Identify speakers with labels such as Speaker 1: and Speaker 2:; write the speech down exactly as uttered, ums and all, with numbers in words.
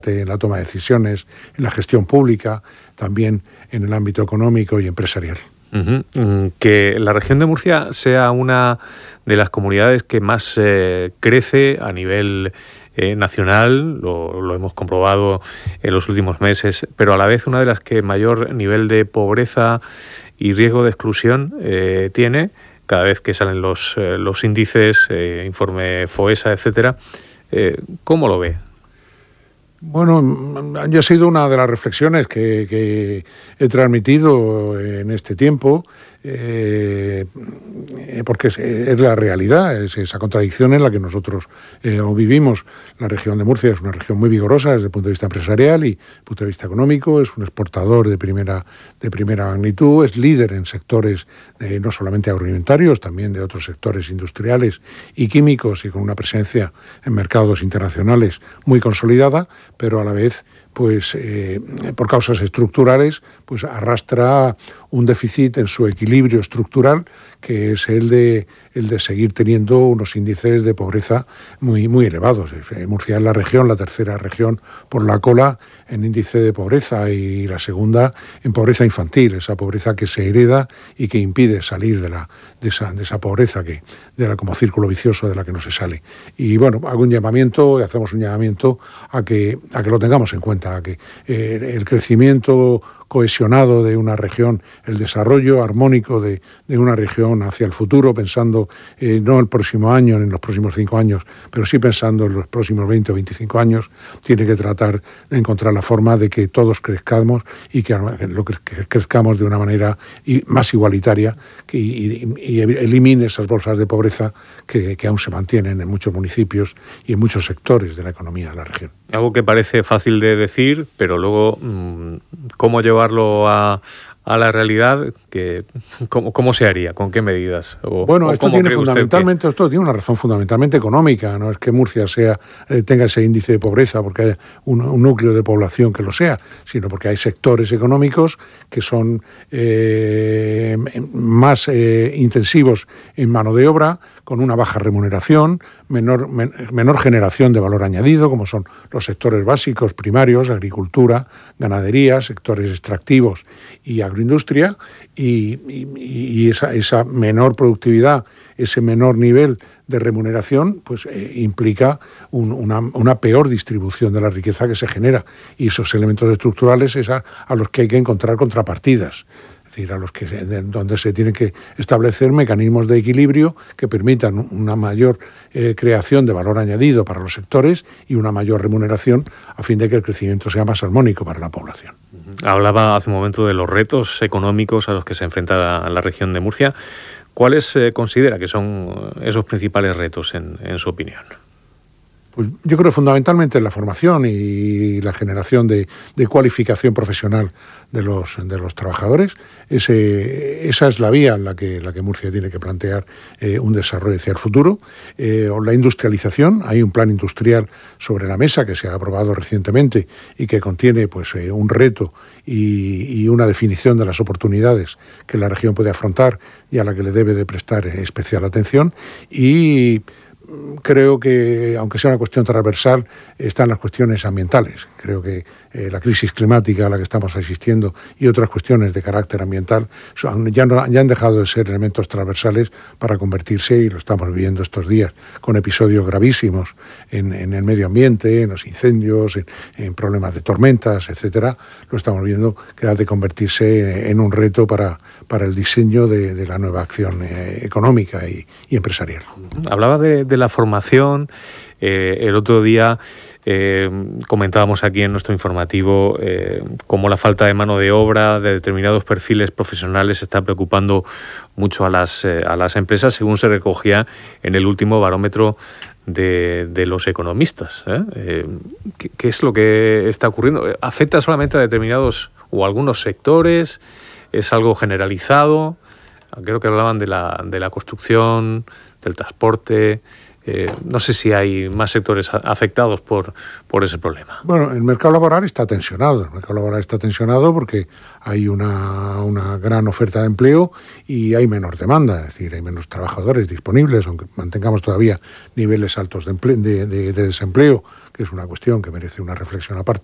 Speaker 1: en la toma de decisiones, en la gestión pública, también en el ámbito económico y empresarial.
Speaker 2: Uh-huh. Que la región de Murcia sea una de las comunidades que más eh, crece a nivel eh, nacional, lo, lo hemos comprobado en los últimos meses, pero a la vez una de las que mayor nivel de pobreza y riesgo de exclusión eh, tiene, cada vez que salen los, eh, los índices, eh, informe FOESA, etcétera. Eh, ¿Cómo lo ve?
Speaker 1: Bueno, ya ha sido una de las reflexiones que, que he transmitido en este tiempo, eh, porque es, es la realidad, es esa contradicción en la que nosotros eh, vivimos. La región de Murcia es una región muy vigorosa desde el punto de vista empresarial y desde el punto de vista económico, es un exportador de primera, de primera magnitud, es líder en sectores eh, no solamente agroalimentarios, también de otros sectores industriales y químicos, y con una presencia en mercados internacionales muy consolidada, pero a la vez, pues eh, por causas estructurales, pues arrastra un déficit en su equilibrio estructural, que es el de el de seguir teniendo unos índices de pobreza muy muy elevados. Murcia es la región, la tercera región por la cola en índice de pobreza, y la segunda en pobreza infantil, esa pobreza que se hereda y que impide salir de la de esa de esa pobreza que de la como círculo vicioso de la que no se sale. Y bueno, hago un llamamiento, y hacemos un llamamiento a que a que lo tengamos en cuenta, a que eh, el crecimiento cohesionado de una región, el desarrollo armónico de, de una región hacia el futuro, pensando eh, no el próximo año, en los próximos cinco años, pero sí pensando en los próximos veinte o veinticinco años, tiene que tratar de encontrar la forma de que todos crezcamos y que, lo que crezcamos de una manera más igualitaria, que, y, y elimine esas bolsas de pobreza que, que aún se mantienen en muchos municipios y en muchos sectores de la economía de la región.
Speaker 2: Algo que parece fácil de decir, pero luego, ¿cómo llevarlo a, a la realidad? Que, ¿cómo, ¿Cómo se haría? ¿Con qué medidas? O,
Speaker 1: bueno,
Speaker 2: o
Speaker 1: esto tiene fundamentalmente, que... esto tiene una razón fundamentalmente económica. No es que Murcia sea eh, tenga ese índice de pobreza porque haya un, un núcleo de población que lo sea, sino porque hay sectores económicos que son eh, más eh, intensivos en mano de obra, con una baja remuneración, menor, men, menor generación de valor añadido, como son los sectores básicos, primarios, agricultura, ganadería, sectores extractivos y agroindustria, y, y, y esa, esa menor productividad, ese menor nivel de remuneración, pues eh, implica un, una, una peor distribución de la riqueza que se genera, y esos elementos estructurales es a, a los que hay que encontrar contrapartidas. Es decir, a los que se, de, donde se tienen que establecer mecanismos de equilibrio que permitan una mayor eh, creación de valor añadido para los sectores y una mayor remuneración, a fin de que el crecimiento sea más armónico para la población.
Speaker 2: Hablaba hace un momento de los retos económicos a los que se enfrenta la, la región de Murcia. ¿Cuáles eh, considera que son esos principales retos en, en su opinión?
Speaker 1: Pues yo creo fundamentalmente la formación y la generación de, de cualificación profesional de los, de los trabajadores. Ese, esa es la vía en la que, la que Murcia tiene que plantear eh, un desarrollo hacia el futuro. Eh, o la industrialización, hay un plan industrial sobre la mesa que se ha aprobado recientemente y que contiene pues, eh, un reto y, y una definición de las oportunidades que la región puede afrontar y a la que le debe de prestar especial atención. Y creo que, aunque sea una cuestión transversal, están las cuestiones ambientales. Creo que eh, la crisis climática a la que estamos asistiendo y otras cuestiones de carácter ambiental son, ya, no, ya han dejado de ser elementos transversales para convertirse, y lo estamos viviendo estos días, con episodios gravísimos en, en el medio ambiente, en los incendios, en, en problemas de tormentas, etcétera. Lo estamos viendo que ha de convertirse en un reto para, para el diseño de, de la nueva acción eh, económica y, y empresarial.
Speaker 2: Hablaba de, de la formación. Eh, el otro día eh, comentábamos aquí en nuestro informativo eh, cómo la falta de mano de obra de determinados perfiles profesionales está preocupando mucho a las, eh, a las empresas, según se recogía en el último barómetro de, de los economistas. ¿eh? Eh, ¿qué, ¿Qué es lo que está ocurriendo? ¿Afecta solamente a determinados o algunos sectores? ¿Es algo generalizado? Creo que hablaban de la, de la construcción, del transporte. Eh, no sé si hay más sectores afectados por, por ese problema.
Speaker 1: Bueno, el mercado laboral está tensionado. El mercado laboral está tensionado porque hay una, una gran oferta de empleo y hay menor demanda, es decir, hay menos trabajadores disponibles, aunque mantengamos todavía niveles altos de, emple- de, de, de desempleo, que es una cuestión que merece una reflexión aparte.